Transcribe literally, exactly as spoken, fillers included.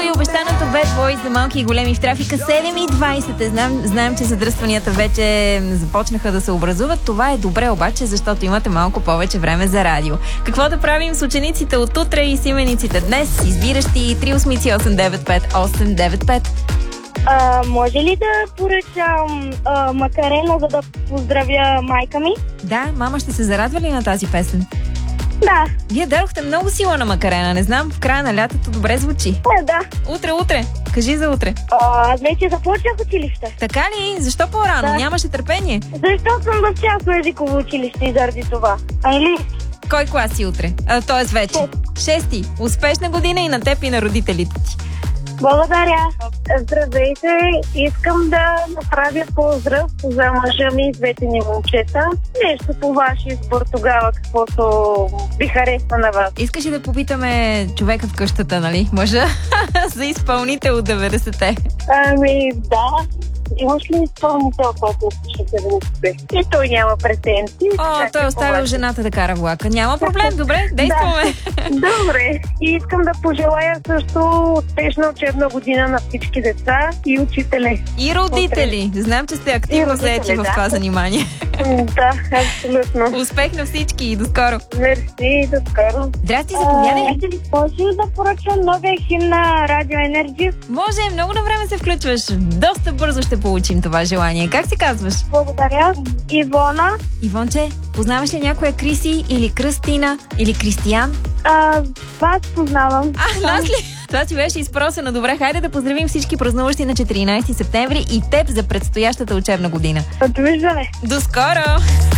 и обещаното Bad Boys за малки и големи в трафика. седем и двайсет. Знам, знаем, че задръстванията вече започнаха да се образуват. Това е добре обаче, защото имате малко повече време за радио. Какво да правим с учениците от утре и с имениците днес? Избиращи три осмици осем девет пет осем девет пет. А, може ли да поръчам а, макарена, за да поздравя майка ми? Да, мама ще се зарадва ли на тази песен? Да. Вие дадохте много сила на макарена. Не знам, в края на лятото добре звучи. Не, да. Утре, утре. Кажи за утре. А, аз вече започнах училище. Така ли? Защо по-рано? Да. Нямаше търпение? Защото съм в частно езиково училище и заради това. Английски. Кой клас си утре? А, тоест вече. Шести. Успешна година и на теб и на родителите ти. Благодаря. Здравейте. Искам да направя поздрав за мъжа ми и двете ни момчета. Нещо по ваш избор тогава, каквото ви харесва на вас. Искаш ли да попитаме човека в къщата, нали? Мъжа за изпълнител от деветдесетте. Ами, да. Имаш ли изпълнител, който ще да успе? И той няма претенции. О, така той е че оставил по-важно. жената да кара влака. Няма проблем, добре, действаме. Да. Добре. И искам да пожелая също успешна учебна година на всички деца и учители. И родители. Знам, че сте активно родители, заети в да. това занимание. Да, абсолютно. Успех на всички и до скоро. Мерси, до скоро. Здрасти, заповядай. Може ли да поръчам новия химн на Радио Енерджи? Може, много на време се включваш. Доста бързо ще получим това желание. Как се казваш? Благодаря. Ивона. Ивонче, познаваш ли някоя Криси или Кръстина или Кристиян? А, вас познавам. А, нас ли? Това си беше изпросено. Добре, хайде да поздравим всички празнуващи на четиринайсети септември и теб за предстоящата учебна година. Довиждане. До скоро!